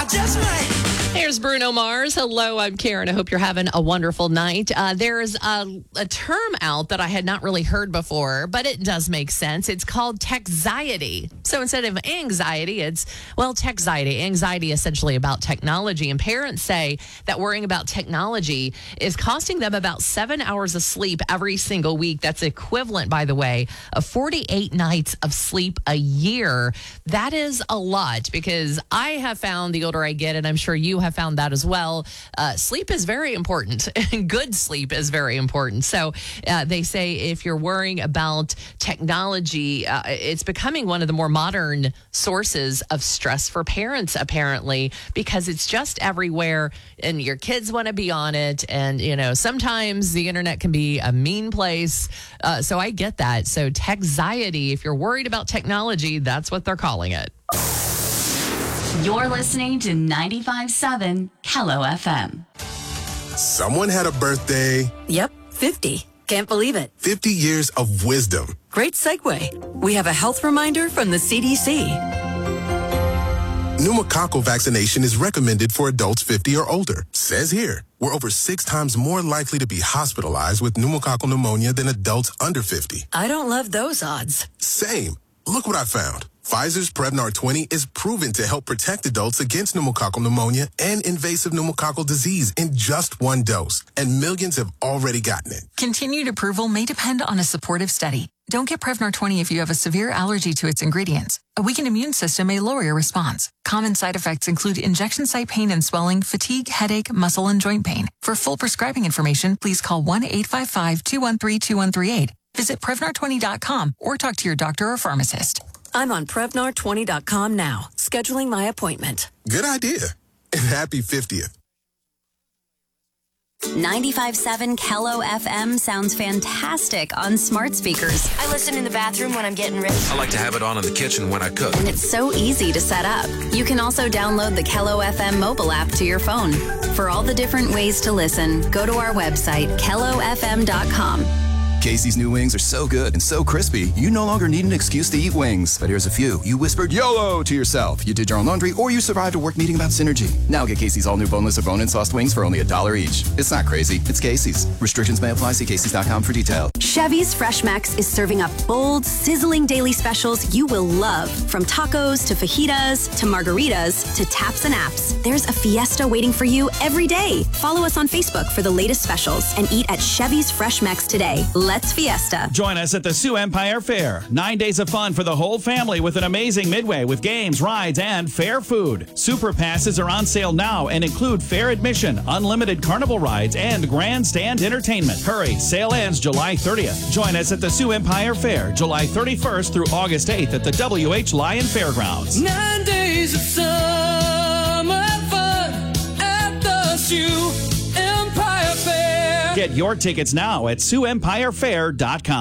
just right. Here's Bruno Mars. Hello, I'm Karen. I hope you're having a wonderful night. There's a term out that I had not really heard before, but it does make sense. It's called techxiety. So instead of anxiety, it's, techxiety. Anxiety essentially about technology. And parents say that worrying about technology is costing them about 7 hours of sleep every single week. That's equivalent, by the way, of 48 nights of sleep a year. That is a lot because I have found the older I get, and I'm sure you have found that as well, sleep is very important. Good sleep is very important. So they say if you're worrying about technology, it's becoming one of the more modern sources of stress for parents, apparently, because it's just everywhere and your kids want to be on it. And, sometimes the internet can be a mean place. So I get that. So techxiety, if you're worried about technology, that's what they're calling it. You're listening to 95.7 Hello FM. Someone had a birthday. Yep, 50. Can't believe it. 50 years of wisdom. Great segue. We have a health reminder from the CDC. Pneumococcal vaccination is recommended for adults 50 or older. Says here, we're over 6 times more likely to be hospitalized with pneumococcal pneumonia than adults under 50. I don't love those odds. Same. Look what I found. Pfizer's Prevnar 20 is proven to help protect adults against pneumococcal pneumonia and invasive pneumococcal disease in just 1 dose, and millions have already gotten it. Continued approval may depend on a supportive study. Don't get Prevnar 20 if you have a severe allergy to its ingredients. A weakened immune system may lower your response. Common side effects include injection site pain and swelling, fatigue, headache, muscle, and joint pain. For full prescribing information, please call 1-855-213-2138. Visit Prevnar20.com or talk to your doctor or pharmacist. I'm on Prevnar20.com now, scheduling my appointment. Good idea. And happy 50th. 95.7 Hello FM sounds fantastic on smart speakers. I listen in the bathroom when I'm getting ready. I like to have it on in the kitchen when I cook. And it's so easy to set up. You can also download the Hello FM mobile app to your phone. For all the different ways to listen, go to our website, KelloFM.com. Casey's new wings are so good and so crispy, you no longer need an excuse to eat wings. But here's a few. You whispered YOLO to yourself. You did your own laundry, or you survived a work meeting about synergy. Now get Casey's all new boneless or bone-in sauced wings for only $1 each. It's not crazy. It's Casey's. Restrictions may apply. See Casey's.com for details. Chevy's Fresh Max is serving up bold, sizzling daily specials you will love. From tacos to fajitas to margaritas to taps and apps, there's a fiesta waiting for you every day. Follow us on Facebook for the latest specials and eat at Chevy's Fresh Max today. Let's fiesta. Join us at the Sioux Empire Fair. 9 days of fun for the whole family with an amazing midway with games, rides, and fair food. Super passes are on sale now and include fair admission, unlimited carnival rides, and grandstand entertainment. Hurry, sale ends July 30th. Join us at the Sioux Empire Fair, July 31st through August 8th at the W.H. Lyon Fairgrounds. 9 days of summer fun at the Sioux Empire Fair. Get your tickets now at SiouxEmpireFair.com.